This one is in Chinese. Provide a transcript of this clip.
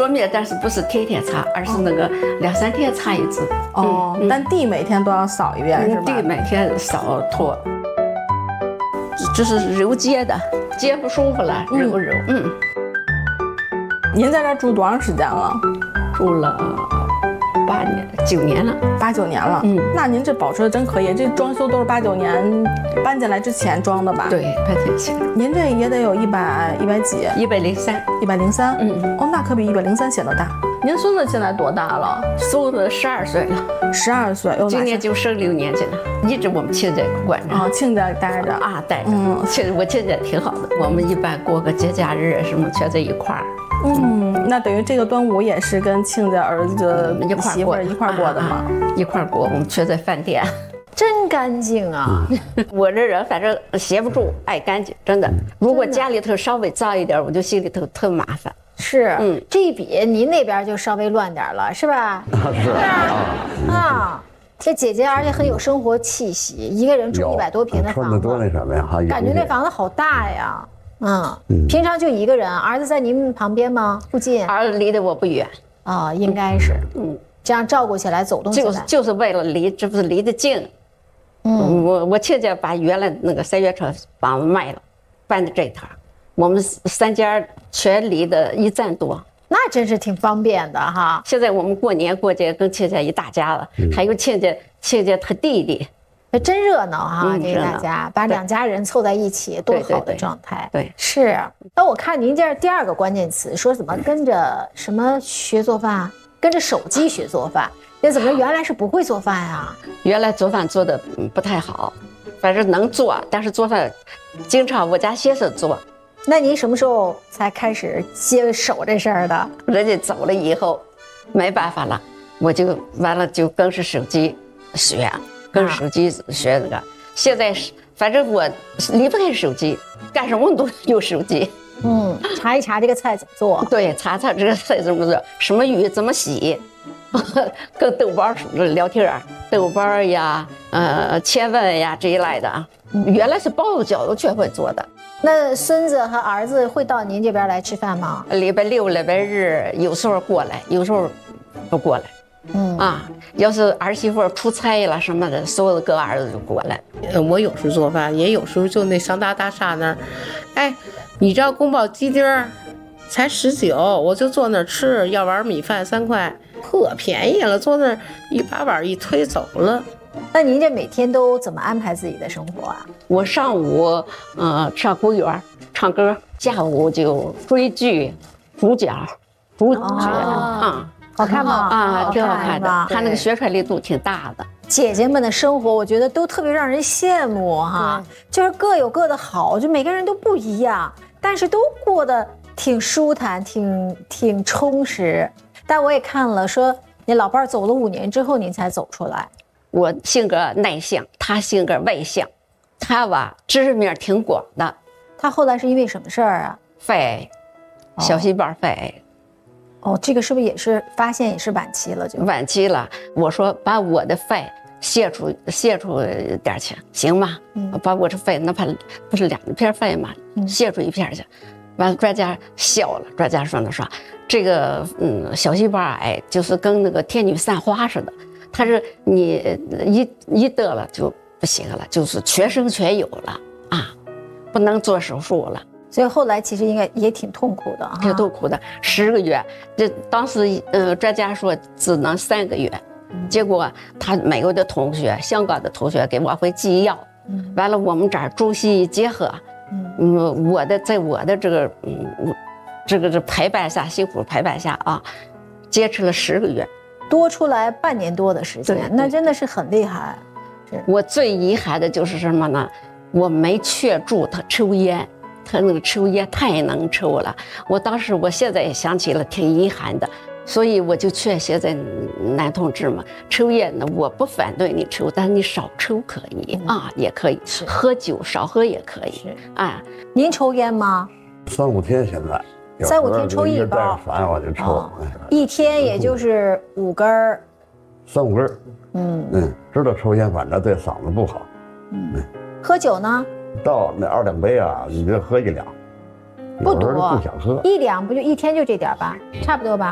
桌面，但是不是天天擦，而是那个2、3天擦一次。 但地每天都要扫一遍，是吧？ 地每天扫拖。这是揉肩的，肩不舒服了，揉。 您在这儿住多长时间了？ 住了8年、9年了 ，8、9年了。那您这保持的真可以，这装修都是8、9年搬进来之前装的吧？ 对，搬进去。 您这也得有100几 ？103。 103。那可比103显得大。您孙子现在多大了？ 孙子12岁了。 12岁， 今年就升6年级了。一直我们亲家管着。 亲家带着啊，带着。我亲家挺好的，我们一般过个节假日什么全在一块儿。 那等于这个端午也是跟亲家儿子媳妇一块过的吗？ 一块过，我们全在饭店。 真干净啊！ 我这人反正闲不住，爱干净，真的。如果家里头稍微脏一点，我就心里头特麻烦。 是，这一比您那边就稍微乱点了，是吧？ 是啊。这姐姐而且很有生活气息，一个人住100多平的房子， 穿的多那什么呀？ 感觉那房子好大呀。平常就一个人，儿子在您旁边吗？附近？ 儿子离得我不远。 应该是。这样照顾起来，走动起来。 就是为了离，这不是离得近。我亲家把原来那个3元城房子卖了，搬到这头，我们3家全离得1站多。 那真是挺方便的哈。 现在我们过年过节跟亲家一大家了，还有亲家他弟弟。 真热闹哈！这大家把2家人凑在一起，多好的状态。 对， 是。那我看您这第2个关键词说怎么跟着什么学做饭，跟着手机学做饭，那怎么原来是不会做饭呀？ 原来做饭做的不太好，反正能做，但是做饭经常我家先生做。 那您什么时候才开始接手这事儿的？ 人家走了以后，没办法了，我就完了就跟着手机学。跟手机学那个，现在是反正我离不开手机，干什么都用手机。 查一查这个菜怎么做。 对，查查这个菜怎么做，什么鱼怎么洗，跟豆包聊天，豆包呀，千问呀这一类的啊。原来是包子饺子全会做的。 那孙子和儿子会到您这边来吃饭吗？ 礼拜6、礼拜日有时候过来，有时候不过来。要是儿媳妇出差了什么的，所有的哥儿子就过来。 我有时做饭，也有时候就那商达大厦那儿，你知道宫保鸡丁才19，我就坐那儿吃，要碗米饭3块，可便宜了，坐那儿一把碗一推走了。 那您这每天都怎么安排自己的生活啊？ 我上午上公园唱歌，下午就追剧、主角好看吗？ 挺好看的。他那个宣传力度挺大的。 姐姐们的生活，我觉得都特别让人羡慕哈，就是各有各的好，就每个人都不一样，但是都过得挺舒坦，挺充实。但我也看了，说你老伴儿走了5年之后，您才走出来。 我性格内向，他性格外向，他吧知识面挺广的。 他后来是因为什么事儿啊？ 肺，小细胞肺。 这个是不是也是发现也是晚期了？就晚期了。我说把我的肺泄出点去，行吗？把我这肺哪怕不是2片肺嘛，泄出1片去。完了，专家笑了。专家说这个小细胞癌就是跟那个天女散花似的，它是你一得了就不行了，就是全身全有了啊，不能做手术了。 所以后来其实应该也挺痛苦的， 挺痛苦的，10个月。这当时专家说只能3个月，结果他美国的同学、香港的同学给往回寄药，完了我们这儿中西医结合，在我的这个陪伴下，辛苦陪伴下啊，坚持了10个月， 多出来半年多的时间，那真的是很厉害。 我最遗憾的就是什么呢？我没劝住他抽烟。他那个抽烟太能抽了，我现在也想起了挺遗憾的，所以我就劝现在男同志们，抽烟呢我不反对你抽，但是你少抽可以也可以，喝酒少喝也可以您抽烟吗 ？3、5天现在 ，3、5天抽1包， 烦我就抽， 一天也就是5根儿 ，3、5根儿，知道抽烟反正对嗓子不好， 喝酒呢？ 到那2、2杯啊，你就喝1两， 不多， 不想喝 1两不就一天就这点吧，差不多吧。